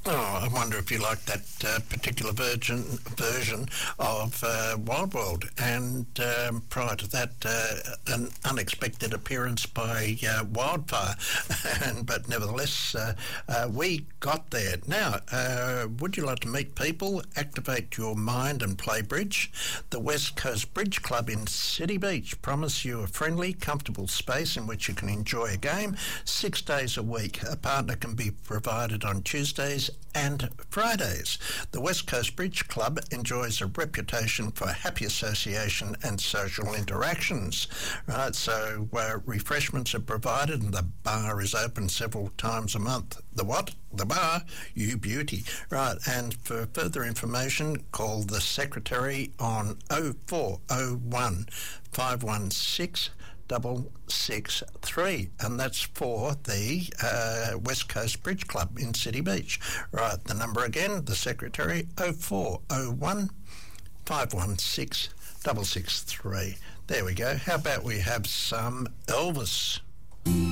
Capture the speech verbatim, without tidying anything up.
Oh, I wonder if you like that uh, particular version version of uh, Wild World. And um, prior to that, uh, an unexpected appearance by uh, Wildfire. and, but nevertheless, uh, uh, we got there. Now, uh, would you like to meet people, activate your mind and play bridge? The West Coast Bridge Club in City Beach promise you a friendly, comfortable space in which you can enjoy a game six days a week. A partner can be provided on Tuesdays and Fridays. The West Coast Bridge Club enjoys a reputation for happy association and social interactions. Right, so uh, refreshments are provided and the bar is open several times a month. The what? The bar? You beauty. Right, and for further information, call the secretary on oh four oh one, five one six, double six three, and that's for the uh, West Coast Bridge Club in City Beach. Right, the number again, the secretary, oh four oh one, five one six, double six three. There we go. How about we have some Elvis?